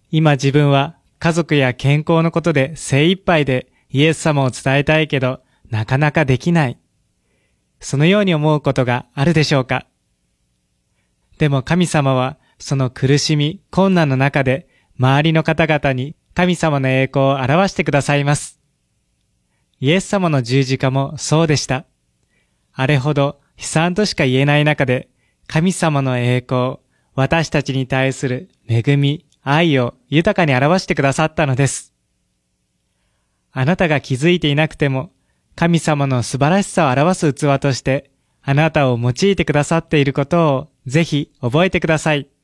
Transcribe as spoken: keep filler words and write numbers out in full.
今自分は家族や健康のことで精一杯でイエス様を伝えたいけど、なかなかできない。そのように思うことがあるでしょうか。でも神様はその苦しみ、困難の中で周りの方々に神様の栄光を表してくださいます。イエス様の十字架もそうでした。あれほど悲惨としか言えない中で、神様の栄光、私たちに対する恵み、愛を豊かに表してくださったのです。あなたが気づいていなくても、神様の素晴らしさを表す器として、あなたを用いてくださっていることをぜひ覚えてください。